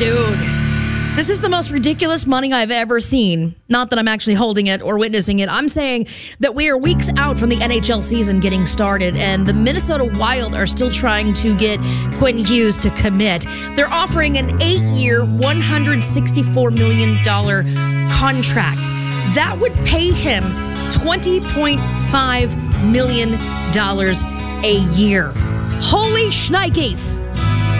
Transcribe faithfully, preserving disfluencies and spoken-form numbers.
Dude, this is the most ridiculous money I've ever seen. Not that I'm actually holding it or witnessing it. I'm saying that we are weeks out from the N H L season getting started, and the Minnesota Wild are still trying to get Quinn Hughes to commit. They're offering an eight-year, one hundred sixty-four million dollars contract. That would pay him twenty point five million dollars a year. Holy shnikes!